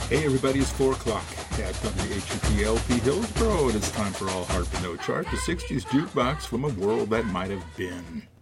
Hey everybody, it's 4 o'clock at WHUP-LP Hillsboro. It is time for All Heart But No Chart, the 60s jukebox from a world that might have been.